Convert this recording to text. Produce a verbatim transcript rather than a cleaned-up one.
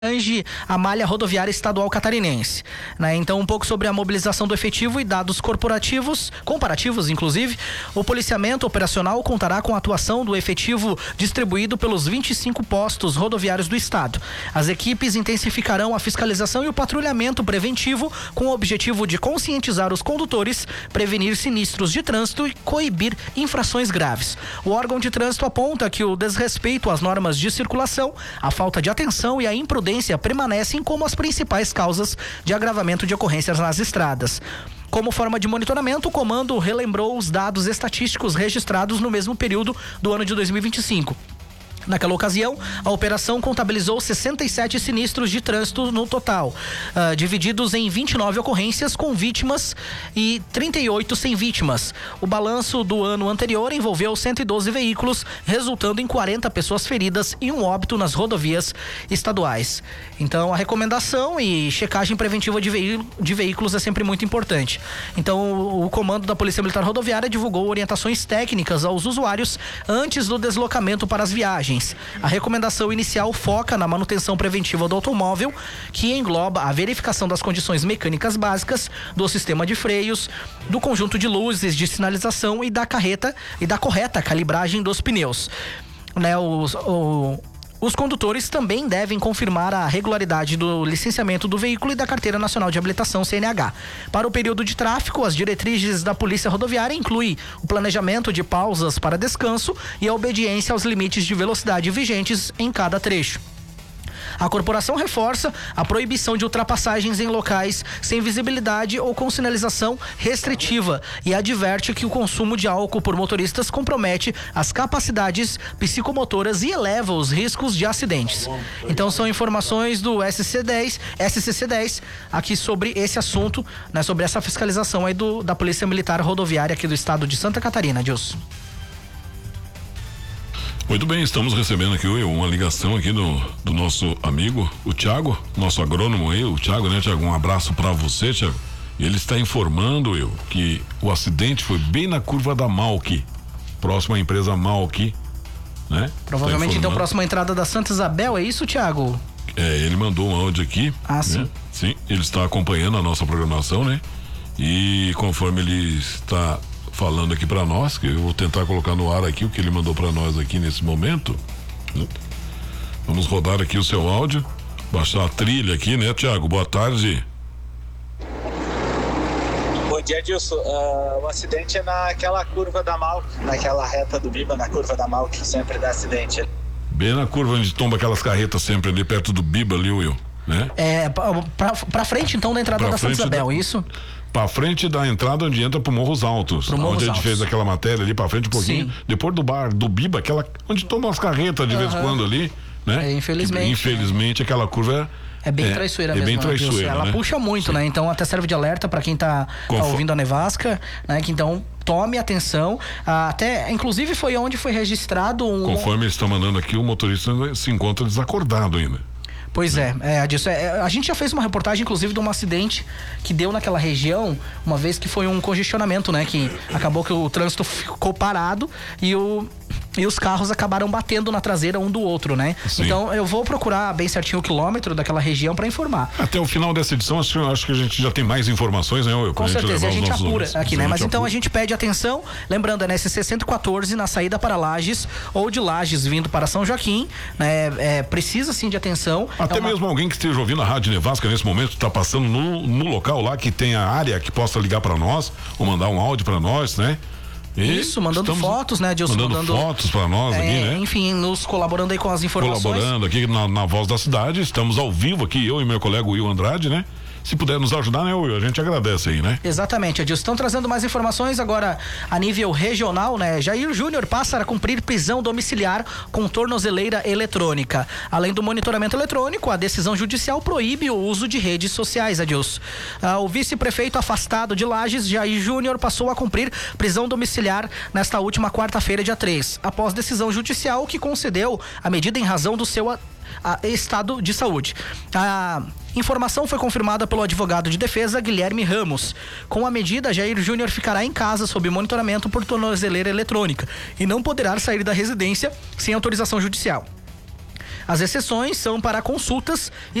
abrange a malha rodoviária estadual catarinense, né? Então, um pouco sobre a mobilização do efetivo e dados corporativos, comparativos, inclusive. O policiamento operacional contará com a atuação do efetivo distribuído pelos vinte e cinco postos rodoviários do estado. As equipes intensificarão a fiscalização e o patrulhamento preventivo com o objetivo de conscientizar os condutores, prevenir sinistros de trânsito e coibir infrações graves. O órgão de trânsito aponta que o desrespeito às normas de circulação, a falta de atenção e a imprudência permanecem como as principais causas de agravamento de ocorrências nas estradas. Como forma de monitoramento, o comando relembrou os dados estatísticos registrados no mesmo período do ano de dois mil e vinte e cinco. Naquela ocasião, a operação contabilizou sessenta e sete sinistros de trânsito no total, uh, divididos em vinte e nove ocorrências com vítimas e trinta e oito sem vítimas. O balanço do ano anterior envolveu cento e doze veículos, resultando em quarenta pessoas feridas e um óbito nas rodovias estaduais. Então, a recomendação e checagem preventiva de, veí- de veículos é sempre muito importante. Então, o, o comando da Polícia Militar Rodoviária divulgou orientações técnicas aos usuários antes do deslocamento para as viagens. A recomendação inicial foca na manutenção preventiva do automóvel, que engloba a verificação das condições mecânicas básicas, do sistema de freios, do conjunto de luzes de sinalização e da carreta e da correta calibragem dos pneus. Né, os, o, Os condutores também devem confirmar a regularidade do licenciamento do veículo e da Carteira Nacional de Habilitação, C N H. Para o período de tráfego, as diretrizes da Polícia Rodoviária incluem o planejamento de pausas para descanso e a obediência aos limites de velocidade vigentes em cada trecho. A corporação reforça a proibição de ultrapassagens em locais sem visibilidade ou com sinalização restritiva e adverte que o consumo de álcool por motoristas compromete as capacidades psicomotoras e eleva os riscos de acidentes. Então são informações do S C dez, S C C dez aqui sobre esse assunto, né, sobre essa fiscalização aí do, da Polícia Militar Rodoviária aqui do estado de Santa Catarina, Dilson. Muito bem, estamos recebendo aqui uma ligação aqui do, do nosso amigo, o Thiago, nosso agrônomo aí, o Thiago, né, Thiago? Um abraço para você, Thiago. Ele está informando, eu, que o acidente foi bem na curva da Malc, próxima à empresa Malc, né? Provavelmente então próxima à entrada da Santa Isabel, é isso, Thiago? É, ele mandou um áudio aqui. Ah, né? sim. Sim, ele está acompanhando a nossa programação, né? E conforme ele está falando aqui para nós, que eu vou tentar colocar no ar aqui o que ele mandou para nós aqui nesse momento. Vamos rodar aqui o seu áudio, baixar a trilha aqui, né, Thiago? Boa tarde. Bom dia, Dilson. Uh, o acidente é naquela curva da Malc, naquela reta do Biba, na curva da Malc, que sempre dá acidente. Bem na curva onde tomba aquelas carretas sempre ali perto do Biba ali, Will, né? É, pra, pra, pra frente então da entrada pra da Santa Isabel, da... isso? Pra frente da entrada onde entra pro Morros Altos. Pro Morros onde a gente Altos. fez aquela matéria ali pra frente um pouquinho. Sim. Depois do bar do Biba, aquela onde toma as carretas de uhum. vez em quando ali, né? É, infelizmente. Que, infelizmente, aquela curva é bem é, traiçoeira é mesmo. Bem né, traiçoeira, ela né? puxa muito, Sim. né? Então até serve de alerta pra quem tá, tá ouvindo a nevasca, né? Que então tome atenção. Ah, até, inclusive, foi onde foi registrado um. Conforme eles estão mandando aqui, o motorista se encontra desacordado ainda. Pois é, é, disso, é, a gente já fez uma reportagem, inclusive, de um acidente que deu naquela região, uma vez que foi um congestionamento, né? Que acabou que o trânsito ficou parado e o... E os carros acabaram batendo na traseira um do outro, né? Sim. Então eu vou procurar bem certinho o quilômetro daquela região para informar. Até o final dessa edição, acho, acho que a gente já tem mais informações, né? Eu, Com certeza, a gente apura ouvintes. aqui, né? Mas apura. então a gente pede atenção, lembrando, é na S C cento e quatorze, na saída para Lages, ou de Lages vindo para São Joaquim, né? É, precisa sim de atenção. Até é uma... mesmo alguém que esteja ouvindo a Rádio Nevasca nesse momento, está passando no, no local lá que tem a área que possa ligar para nós, ou mandar um áudio para nós, né? E Isso, mandando fotos, né, Dilson? Mandando, mandando fotos para nós é, aqui, né? Enfim, nos colaborando aí com as informações. Colaborando aqui na, na Voz da Cidade, estamos ao vivo aqui, eu e meu colega Will Andrade, né? Se puder nos ajudar, né, Will? A gente agradece aí, né? Exatamente, Adilson. Estão trazendo mais informações agora a nível regional, né? Jair Júnior passa a cumprir prisão domiciliar com tornozeleira eletrônica. Além do monitoramento eletrônico, a decisão judicial proíbe o uso de redes sociais, Adilson. Ah, o vice-prefeito afastado de Lages, Jair Júnior, passou a cumprir prisão domiciliar nesta última quarta-feira, dia três, após decisão judicial que concedeu a medida em razão do seu a, a, estado de saúde. A informação foi confirmada pelo advogado de defesa Guilherme Ramos. Com a medida, Jair Júnior ficará em casa sob monitoramento por tornozeleira eletrônica e não poderá sair da residência sem autorização judicial. As exceções são para consultas